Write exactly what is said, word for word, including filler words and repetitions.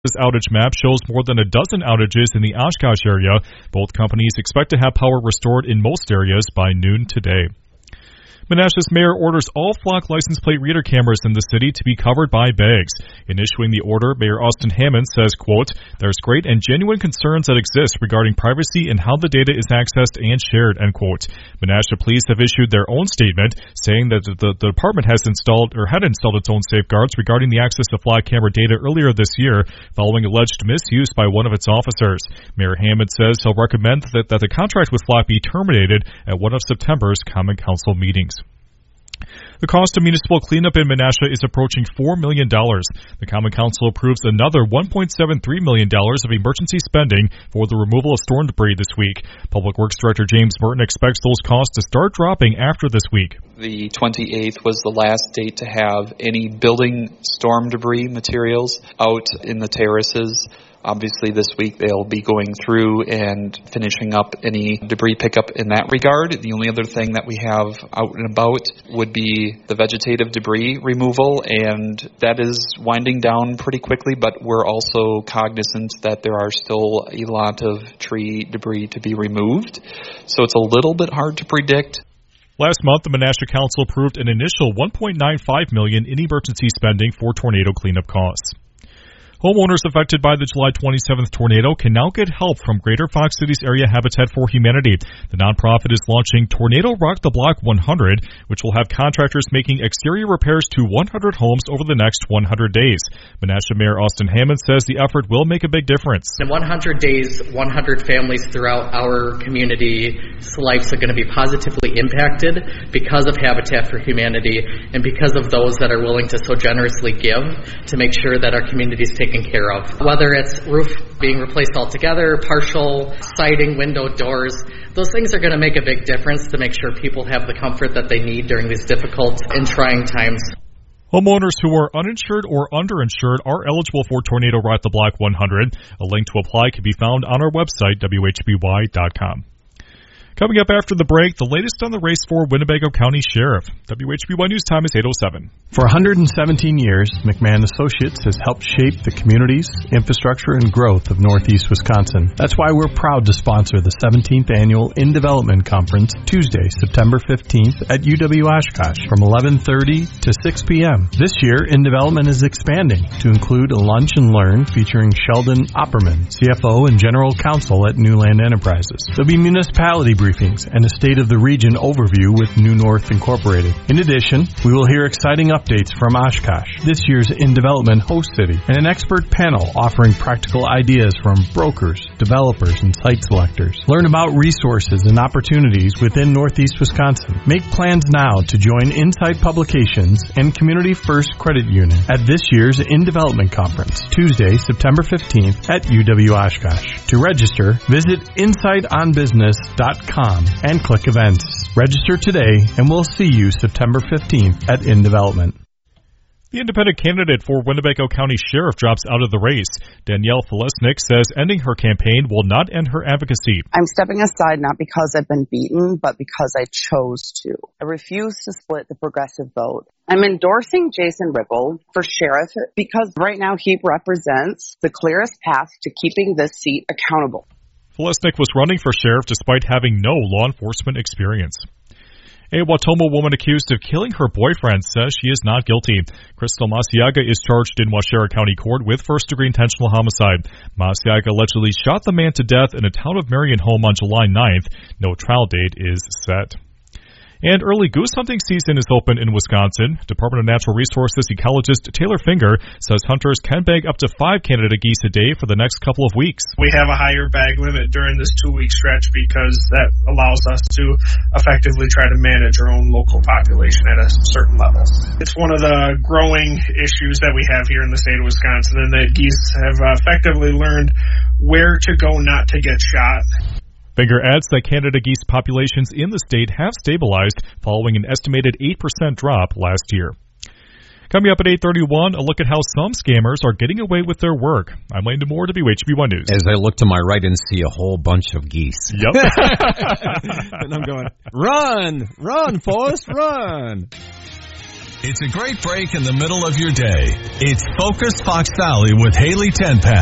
This outage map shows more than a dozen outages in the Oshkosh area. Both companies expect to have power restored in most areas by noon today. Menasha's mayor orders all Flock license plate reader cameras in the city to be covered by bags. In issuing the order, Mayor Austin Hammond says, quote, "There's great and genuine concerns that exist regarding privacy and how the data is accessed and shared," end quote. Menasha Police have issued their own statement saying that the, the department has installed or had installed its own safeguards regarding the access to Flock camera data earlier this year following alleged misuse by one of its officers. Mayor Hammond says he'll recommend that, that the contract with Flock be terminated at one of September's Common Council meetings. The cost of municipal cleanup in Menasha is approaching four million dollars. The Common Council approves another one point seven three million dollars of emergency spending for the removal of storm debris this week. Public Works Director James Merton expects those costs to start dropping after this week. The twenty-eighth was the last date to have any building storm debris materials out in the terraces. Obviously, this week they'll be going through and finishing up any debris pickup in that regard. The only other thing that we have out and about would be the vegetative debris removal, and that is winding down pretty quickly, but we're also cognizant that there are still a lot of tree debris to be removed. So it's a little bit hard to predict. Last month, the Menasha Council approved an initial one point nine five million dollars in emergency spending for tornado cleanup costs. Homeowners affected by the July twenty-seventh tornado can now get help from Greater Fox Cities Area Habitat for Humanity. The nonprofit is launching Tornado Rock the Block one hundred, which will have contractors making exterior repairs to one hundred homes over the next one hundred days. Menasha Mayor Austin Hammond says the effort will make a big difference. In one hundred days, one hundred families throughout our community's lives are going to be positively impacted because of Habitat for Humanity and because of those that are willing to so generously give to make sure that our communities take care of. Whether it's roof being replaced altogether, partial, siding, window, doors, those things are going to make a big difference to make sure people have the comfort that they need during these difficult and trying times. Homeowners who are uninsured or underinsured are eligible for Tornado Rock the Block one hundred. A link to apply can be found on our website, W H B Y dot com. Coming up after the break, the latest on the race for Winnebago County Sheriff. W H B Y News Time is eight oh seven. For one hundred seventeen years, McMahon Associates has helped shape the communities, infrastructure, and growth of Northeast Wisconsin. That's why we're proud to sponsor the seventeenth Annual In Development Conference, Tuesday, September fifteenth at U W Oshkosh from eleven thirty to six p.m. This year, In Development is expanding to include a lunch and learn featuring Sheldon Opperman, C F O and General Counsel at Newland Enterprises. There'll be municipality briefings and a State of the Region overview with New North Incorporated. In addition, we will hear exciting updates from Oshkosh, this year's In Development host city, and an expert panel offering practical ideas from brokers, developers, and site selectors. Learn about resources and opportunities within Northeast Wisconsin. Make plans now to join Insight Publications and Community First Credit Union at this year's In Development Conference, Tuesday, September fifteenth at U W Oshkosh. To register, visit insight on business dot com and click events. Register today and we'll see you September fifteenth at In Development. The independent candidate for Winnebago County Sheriff drops out of the race. Danielle Felesnik says ending her campaign will not end her advocacy. I'm stepping aside not because I've been beaten, but because I chose to. I refuse to split the progressive vote. I'm endorsing Jason Ripple for sheriff because right now he represents the clearest path to keeping this seat accountable. Felesnik was running for sheriff despite having no law enforcement experience. A Wautoma woman accused of killing her boyfriend says she is not guilty. Crystal Masiaga is charged in Waushara County Court with first-degree intentional homicide. Masiaga allegedly shot the man to death in a town of Marion home on July ninth. No trial date is set. And early goose hunting season is open in Wisconsin. Department of Natural Resources ecologist Taylor Finger says hunters can bag up to five Canada geese a day for the next couple of weeks. We have a higher bag limit during this two-week stretch because that allows us to effectively try to manage our own local population at a certain level. It's one of the growing issues that we have here in the state of Wisconsin, and that geese have effectively learned where to go not to get shot. Finger adds that Canada geese populations in the state have stabilized following an estimated eight percent drop last year. Coming up at eight thirty-one, a look at how some scammers are getting away with their work. I'm Landon Moore, W H B Y News. As I look to my right and see a whole bunch of geese. Yep. And I'm going, run, run, Forrest, run. It's a great break in the middle of your day. It's Focus Fox Valley with Haley Tenpat.